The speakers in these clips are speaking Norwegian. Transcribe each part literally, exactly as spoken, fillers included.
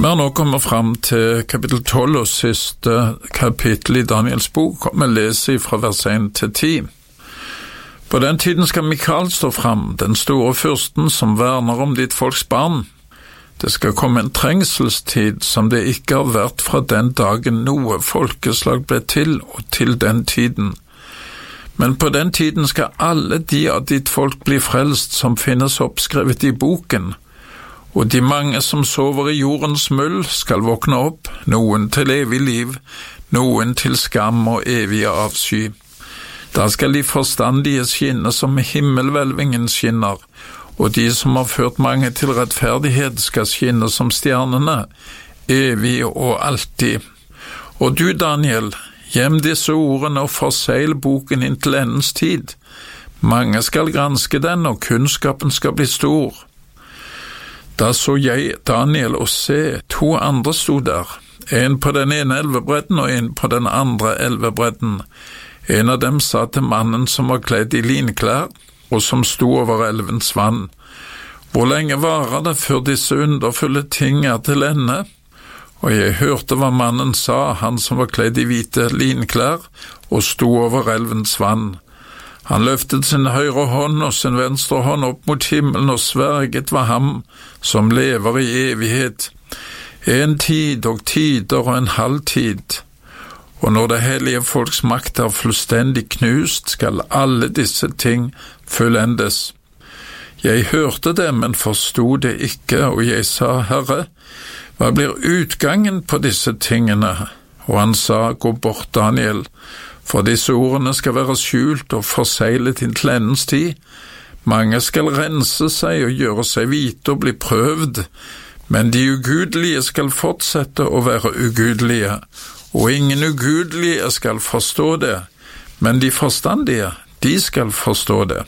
Vi har nå kommet frem til kapittel tolv og siste kapittel i Daniels bok, og vi leser fra vers én til ti. På den tiden skal Mikael stå frem, den store fyrsten som verner om ditt folks barn. Det skal komme en trengselstid som det ikke har vært fra den dagen noe folkeslag ble til og til den tiden. Men på den tiden skal alle de av ditt folk bli frelst som finnes oppskrevet i boken, og de mange som sover i jordens muld skal våkne opp, noen til evig liv, noen til skam og evig avsky. Da skal de forstandige skinne som himmelhvelvingen skinner, og de som har ført mange til rettferdighet skal skinne som stjernene, evig og alltid. Og du, Daniel, gjem disse ordene og forseil boken inntil endens tid. Mange skal granske den, og kunnskapen skal bli stor. Da så jeg, Daniel, og se, to andre stod der, en på den ene elvebredden og en på den andre elvebredden. En av dem sa til mannen som var kledd i linklær, og som sto over elvens vann: Hvor lenge varer det før disse underfulle ting er til ende? Og jeg hørte hva mannen sa, han som var kledd i hvite linklær, og sto over elvens vann. Han løftet sin høyre hånd og sin venstre hånd opp mot himmelen og sverget ved ham som lever i evighet, en tid og tider og en halv tid. Og når det hellige folks makt er fullstendig knust, skal alle disse ting fullendes. Jeg hørte det, men forstod det ikke, og jeg sa, Herre, hva blir utgangen på disse tingene? Og han sa, gå bort, Daniel, for disse ordene skal være skjult og forseglet inntil endens tid. Mange skal rense seg og gjøre seg hvite og bli prøvd, men de ugudelige skal fortsette å være ugudelige, og ingen ugudelige skal forstå det, men de forstandige, de skal forstå det.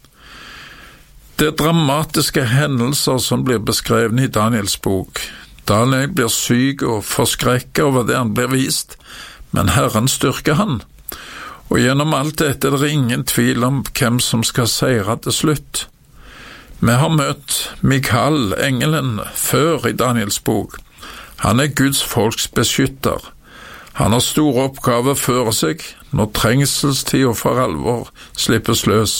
Det er dramatiske hendelser som blir beskrevet i Daniels bok. Daniel blir syk og forskrekket over det han blir vist, men Herren styrker han. Og gjennom alt dette er det ingen tvil om hvem som skal seire til slutt. Vi har møtt Mikael, engelen, før i Daniels bok. Han er Guds folks beskytter. Han har store oppgaver føre seg når trengselstid og for alvor slippes løs.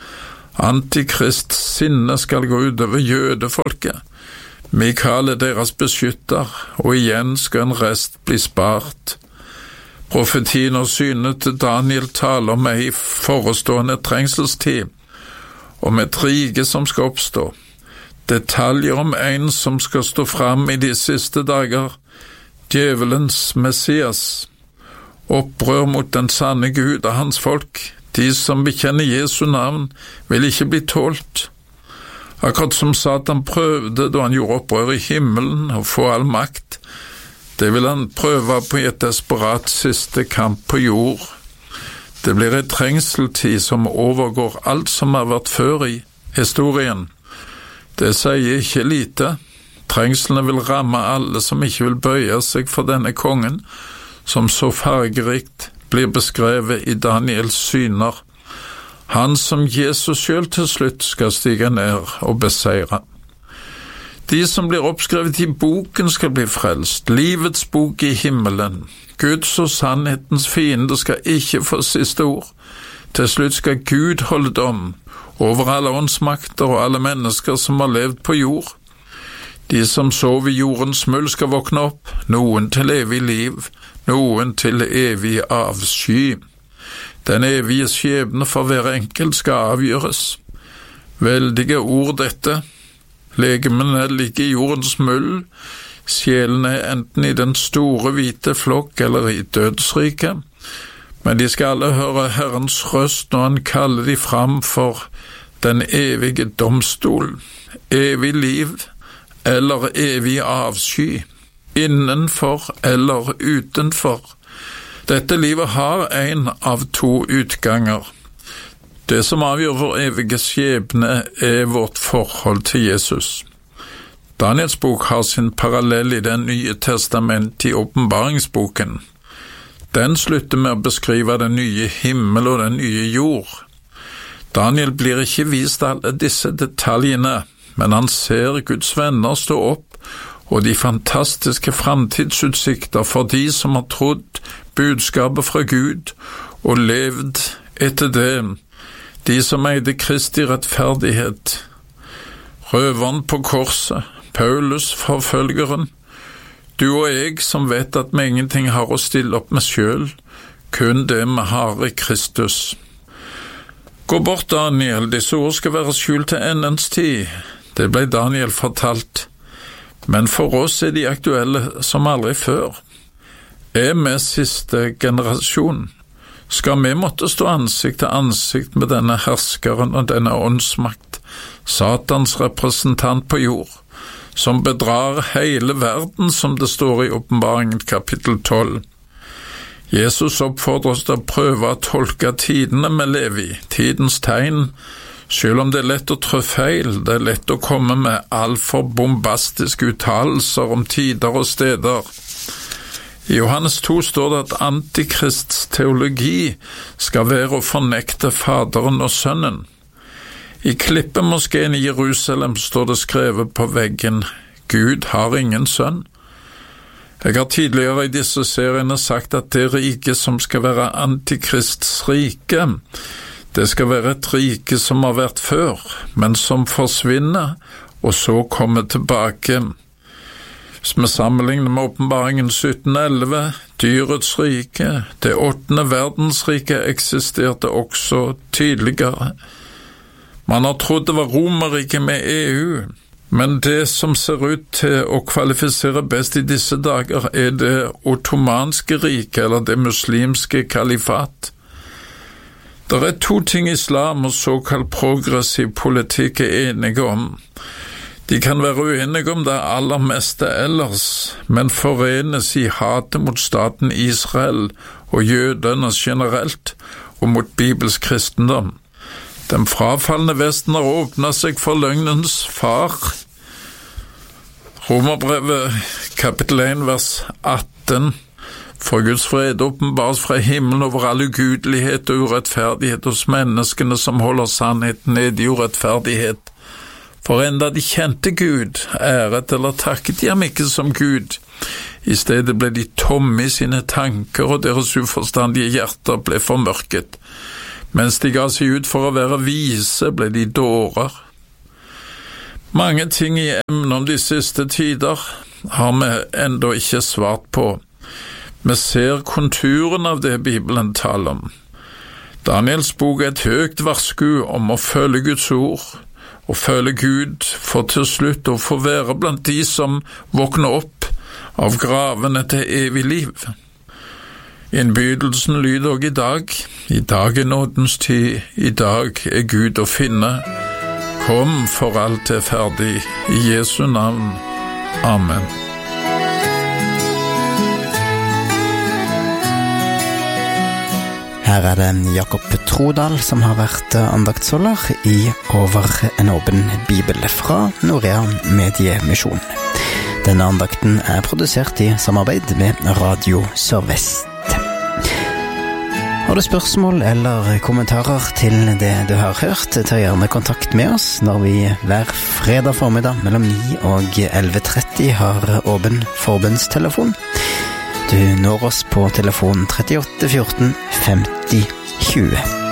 Antikrist sinne skal gå utover jødefolket. Mikael er deres beskytter, og igjen skal en rest bli spart. Profetien og synet til Daniel taler om ei forestående trengselstid, om et rike som skal oppstå. Detaljer om en som skal stå fram i de siste dager, djevelens Messias. Opprør mot den sanne Gud og hans folk. De som bekjenner Jesu navn, vil ikke bli tålt. Akkurat som Satan prøvde da han gjorde opprør i himmelen og få all makt, det vil han prøve på i et desperat siste kamp på jord. Det blir et trengseltid som overgår alt som har vært før i historien. Det sier ikke lite. Trengslene vil ramme alle som ikke vil bøye seg for denne kongen, som så fargerikt blir beskrevet i Daniels syner. Han som Jesus selv til slutt skal stige ned og beseire. De som blir oppskrevet i boken skal bli frelst, livets bok i himmelen. Guds og sannhetens fiende skal ikke få siste ord. Til slutt skal Gud holde dom over alle åndsmakter og alle mennesker som har levd på jord. De som sov i jordens muld skal våkne opp, noen til evig liv, noen til evig avsky. Den evige skjebne for hver enkelt skal avgjøres. Veldige ord dette. Legemene ligger i jordens muld, sjelen er enten i den store hvite flokk eller i dødsriket, men de skal alle høre Herrens røst når han kaller de fram for den evige domstol, evig liv eller evig avsky, innenfor eller utenfor. Dette livet har en av to utganger. Det som avgjør vår evige skjebne er vårt forhold til Jesus. Daniels bok har sin parallell i Det nye testament i åpenbaringsboken. Den slutter med å beskrive den nye himmel og den nye jord. Daniel blir ikke vist alle disse detaljene, men han ser Guds venner stå opp og de fantastiske framtidsutsikter for de som har trodd budskapet fra Gud og levd etter det, de som eide Kristi rettferdighet, røveren på korset, Paulus forfølgeren, du og jeg som vet at vi ingenting har å stille opp med selv, kun det vi har i Kristus. Gå bort, Daniel, disse ord skal være skjult til endens tid. Det ble Daniel fortalt, men for oss er de aktuelle som aldri før. Er vi siste generasjon? Skal vi måtte stå ansikt til ansikt med denne herskeren og denne åndsmakt, Satans representant på jord, som bedrar hele verden, som det står i Åpenbaringen kapittel tolv. Jesus oppfordrer oss til å prøve å tolke tidene vi lever i, tidens tegn, selv om det er lett å trå feil, det er lett å komme med altfor bombastiske uttalelser om tider og steder. I Johannes to står det at antikrists teologi skal være å fornekte Faderen og Sønnen. I Klippemoskeen i Jerusalem står det skrevet på veggen, Gud har ingen sønn. Jeg har tidligere i disse seriene sagt at det rike som skal være antikrists rike, det skal være et rike som har vært før, men som forsvinner, og så kommer tilbake. Hvis vi sammenligner med Åpenbaringen sytten elleve, dyrets rike, det åttende verdensrike eksisterte også tidligere. Man har trodd det var Romerriket med E U, men det som ser ut til å kvalifisere best i disse dager er det ottomanske riket, eller det muslimske kalifat. Det er to ting islam og såkalt progressiv politikk er enige om. De kan være uenige om det aller meste ellers, men forenes i hatet mot staten Israel og jødene generelt, og mot bibelsk kristendom. Den frafallende Vesten har åpnet seg for løgnens far. Romerbrevet kapittel én vers atten. For Guds fred åpenbares fra himmelen over all ugudelighet og urettferdighet hos menneskene som holder sannheten nede i urettferdighet. For enda de kjente Gud, æret eller takket de ham ikke som Gud. I stedet ble de tomme i sine tanker, og deres uforstandige hjerter ble formørket. Mens de ga seg ut for å være vise, ble de dårer. Mange ting i emnet om de siste tider har vi enda ikke svart på. Vi ser konturen av det Bibelen taler om. Daniels bok er et høyt varsku om å følge Guds ord, og følge Gud for til slutt å få være blant de som våkner opp av gravene til evig liv. Innbydelsen lyder også i dag. I dag er nådens tid, i dag er Gud å finne. Kom, for alt er ferdig. I Jesu navn. Amen. Her er det Jakob Trodal som har vært andaktsholder i Over en åpen bibel fra Norea Mediemisjon. Denne andakten er produsert i samarbeid med Radio Sør-Vest. Har du spørsmål eller kommentarer til det du har hørt, ta gjerne kontakt med oss når vi hver fredag formiddag mellom ni og elleve tretti har åpen forbundstelefon. Du når oss på telefon trettiåtte fjorten femti tjue.